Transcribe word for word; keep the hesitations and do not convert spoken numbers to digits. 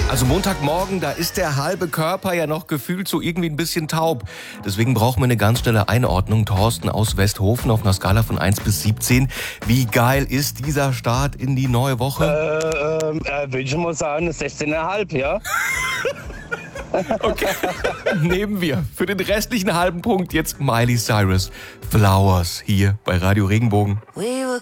Also Montagmorgen, da ist der halbe Körper ja noch gefühlt so irgendwie ein bisschen taub. Deswegen brauchen wir eine ganz schnelle Einordnung. Thorsten aus Westhofen auf einer Skala von eins bis siebzehn. Wie geil ist dieser Start in die neue Woche? Äh, ähm, äh, würde ich mal sagen, sechzehn Komma fünf, ja? Okay, nehmen wir. Für den restlichen halben Punkt jetzt Miley Cyrus. Flowers hier bei Radio Regenbogen. We were